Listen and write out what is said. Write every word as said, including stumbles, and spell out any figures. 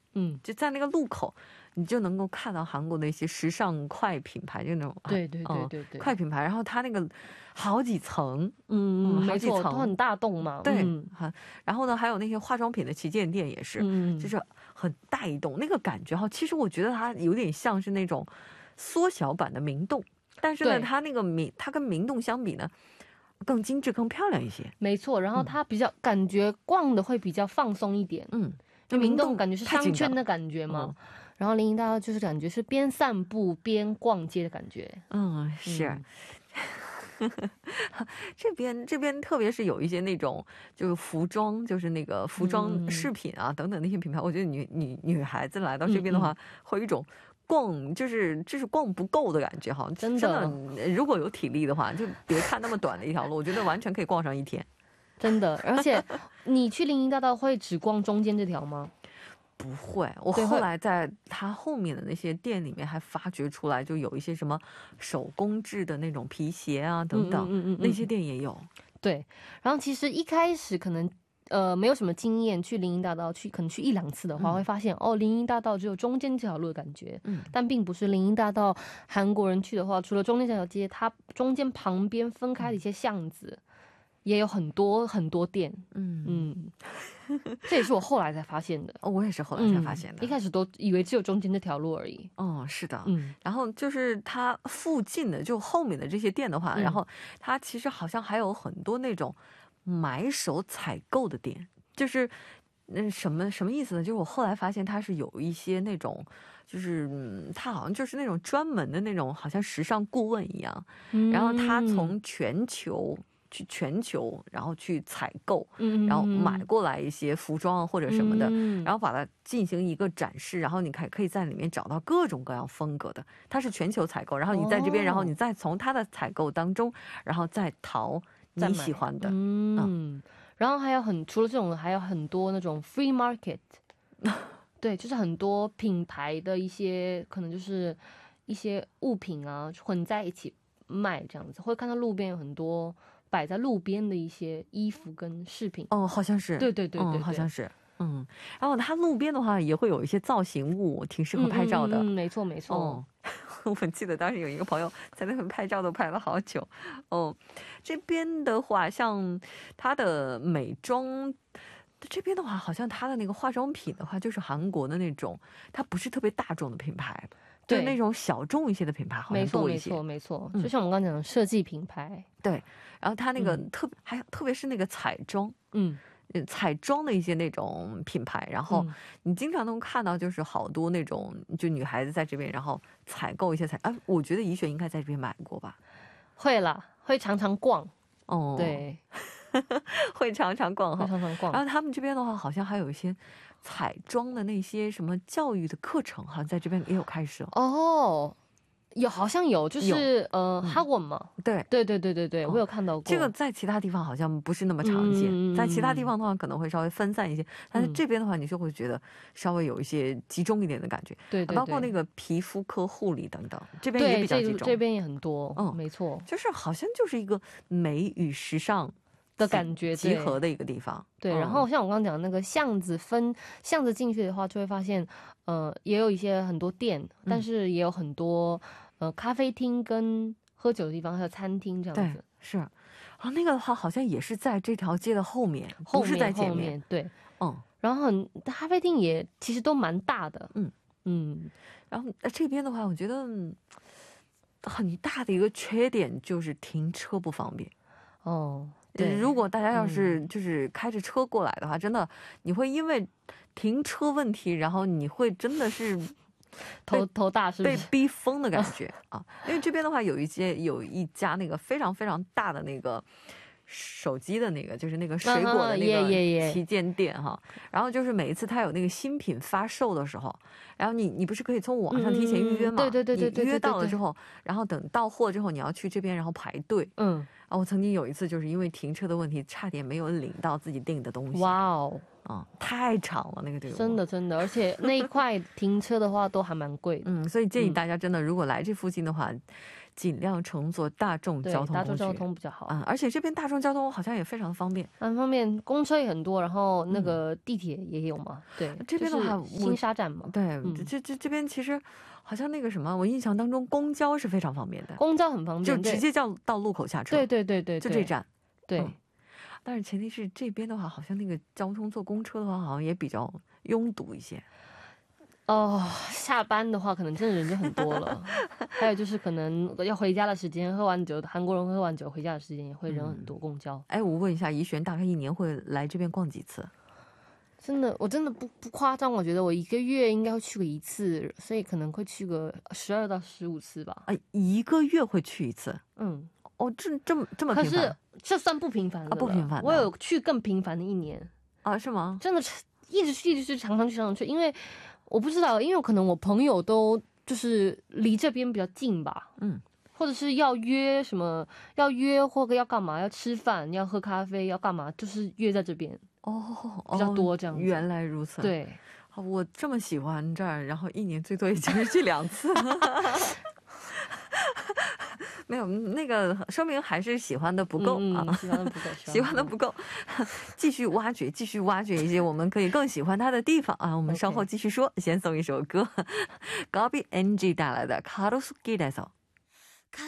嗯， 就在那个路口，你就能够看到韩国的一些时尚快品牌，就那种对对对对对， 快品牌，然后它那个好几层， 嗯，没错， 好几层都很大栋嘛， 对， 嗯， 然后呢，还有那些化妆品的旗舰店也是， 嗯， 就是很大一栋，那个感觉哈，其实我觉得它有点像是那种缩小版的明洞，但是呢，它那个明，它跟明洞相比呢，更精致、更漂亮一些。 没错，然后它比较感觉逛的会比较放松一点，嗯，就明洞感觉是商圈的感觉嘛，然后林荫大道就是感觉是边散步边逛街的感觉， 嗯，是。这边这边特别是有一些那种就是服装，就是那个服装饰品啊等等那些品牌，我觉得女女女孩子来到这边的话，会有一种逛就是就是逛不够的感觉哈，真的，如果有体力的话，就别看那么短的一条路，我觉得完全可以逛上一天， 真的。而且你去林荫大道会只逛中间这条吗？ 不会，我后来在它后面的那些店里面还发掘出来，就有一些什么手工制的那种皮鞋啊等等，嗯嗯嗯嗯那些店也有。 对，然后其实一开始可能呃没有什么经验，去林荫大道去可能去一两次的话，嗯、会发现哦，林荫大道只有中间这条路的感觉，嗯，但并不是林荫大道韩国人去的话，除了中间这条街，它中间旁边分开的一些巷子。嗯也有很多很多店，嗯嗯，这也是我后来才发现的。 哦，我也是后来才发现的。 嗯、一开始都以为只有中间这条路而已。 哦，是的，嗯。然后就是它附近的，就后面的这些店的话，嗯、然后它其实好像还有很多那种买手采购的店，就是嗯什么什么意思呢？就是我后来发现它是有一些那种，就是嗯，它好像就是那种专门的那种，好像时尚顾问一样，嗯、然后他从全球。去全球，然后去采购，嗯、然后买过来一些服装或者什么的，嗯、然后把它进行一个展示，然后你可可以在里面找到各种各样风格的。它是全球采购，然后你在这边，哦、然后你再从它的采购当中，然后再淘你喜欢的。嗯， 嗯然后还有很除了这种，还有很多那种 free market， 对，就是很多品牌的一些可能就是一些物品啊混在一起卖这样子，会看到路边有很多。摆在路边的一些衣服跟饰品哦，好像是， 对对对 对, 对、 嗯，好像是，嗯，然后它路边的话也会有一些造型物，挺适合拍照的， 嗯, 嗯, 嗯没错没错。哦、 我记得当时有一个朋友在那边拍照都拍了好久。哦，这边的话，像它的美妆。这边的话，好像它的那个化妆品的话，就是韩国的那种，它不是特别大众的品牌，对那种小众一些的品牌好像多一些。 没错没错没错，嗯、就像我们刚刚讲的设计品牌， 对，然后它那个特、嗯、还特别是那个彩妆，嗯，彩妆的一些那种品牌，然后你经常能看到，就是好多那种就女孩子在这边，然后采购一些彩，啊，我觉得怡璇应该在这边买过吧？ 会啦，会常常逛，哦，对。 会常常逛哈， 会常常逛。 然后他们这边的话，好像还有一些彩妆的那些什么教育的课程，好像在这边也有开设哦。有好像有，就是呃，哈文嘛， 对对对对对对，我有看到过。 这个在其他地方好像不是那么常见，嗯、在其他地方的话可能会稍微分散一些，嗯、但是这边的话，你就会觉得稍微有一些集中一点的感觉。 对对对， 包括那个皮肤科护理等等，这边也比较集中。 这边也很多，嗯，没错， 就是好像就是一个美与时尚。 的感觉集合的一个地方， 对。然后像我刚刚讲的那个巷子分巷子进去的话，就会发现，呃，也有一些很多店，但是也有很多呃咖啡厅跟喝酒的地方，还有餐厅这样子。 对，是啊，那个的话好像也是在这条街的后面，不是在前面。 对，嗯。然后很咖啡厅也其实都蛮大的， 嗯嗯。然后这边的话，我觉得很大的一个缺点就是停车不方便。 哦。 对，如果大家要是就是开着车过来的话，嗯、真的你会因为停车问题，然后你会真的是头头大，是不是被逼疯的感觉啊？因为这边的话有一些有一家那个非常非常大的那个手机的那个，就是那个水果的那个旗舰店哈。然后就是每一次它有那个新品发售的时候，然后你你不是可以从网上提前预约嘛？ 对对对对对， 你约到了之后，然后等到货之后，你要去这边然后排队，嗯。 啊，我曾经有一次就是因为停车的问题，差点没有领到自己订的东西。哇哦，啊，太长了那个队伍。 真的真的，而且那一块停车的话都还蛮贵的。 嗯，所以建议大家真的如果来这附近的话，尽量乘坐大众交通工具。 大众交通比较好。 嗯，而且这边大众交通好像也非常方便。 很方便，公车也很多，然后那个地铁也有嘛。对，这边的话新沙站嘛。 对，这这这边其实好像那个什么，我印象当中公交是非常方便的。 公交很方便， 就直接叫到路口下车。 对对对对， 就这站。 对。 但是前提是这边的话，好像那个交通坐公车的话，好像也比较拥堵一些。 哦，下班的话可能真的人就很多了。还有就是可能要回家的时间，喝完酒，韩国人喝完酒回家的时间也会人很多。公交。 哎，我问一下怡璇，大概一年会来这边逛几次？ 真的，我真的不不夸张，我觉得我一个月应该会去个一次，所以可能会去个十二到十五次吧。 啊，一个月会去一次？嗯。哦，这这么这么频繁？ 可是这算不频繁了。 不频繁。 我有去更频繁的一年。 啊，是吗？ 真的一直去一直去，常常去常常去，因为我不知道，因为可能我朋友都就是离这边比较近吧。嗯。或者是要约什么，要约或者要干嘛，要吃饭，要喝咖啡，要干嘛，就是约在这边。哦，比较多这样子。 原来如此。 对。 我这么喜欢这儿，然后一年最多也就是去两次。没有，那个说明还是喜欢的不够啊， 喜欢的不够， 喜欢的不够，继续挖掘，继续挖掘一些我们可以更喜欢它的地方啊。我们稍后继续说，先送一首歌，Gabi N G 带来的《가로수길에서》。